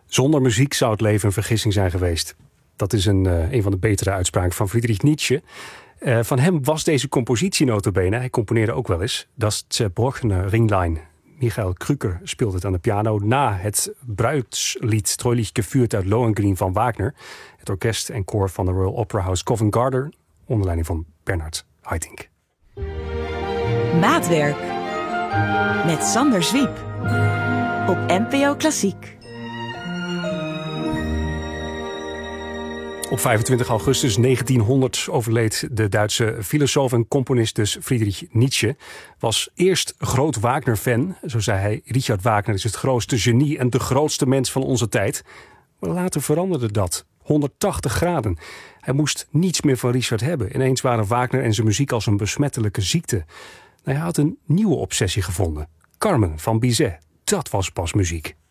Zonder muziek zou het leven een vergissing zijn geweest. Dat is een van de betere uitspraken van Friedrich Nietzsche. Van hem was deze compositie nota bene. Hij componeerde ook wel eens. Dat is Zerbrochene Ringlein. Michael Krüger speelt het aan de piano na het bruidslied Treulich geführt uit Lohengrin van Wagner. Het orkest en koor van de Royal Opera House Covent Garden onder leiding van Bernard Haitink. Maatwerk met Sander Zwiep op NPO Klassiek. Op 25 augustus 1900 overleed de Duitse filosoof en componist dus Friedrich Nietzsche. Was eerst groot Wagner-fan. Zo zei hij, Richard Wagner is het grootste genie en de grootste mens van onze tijd. Maar later veranderde dat. 180 graden. Hij moest niets meer van Richard hebben. Ineens waren Wagner en zijn muziek als een besmettelijke ziekte. Hij had een nieuwe obsessie gevonden. Carmen van Bizet. Dat was pas muziek.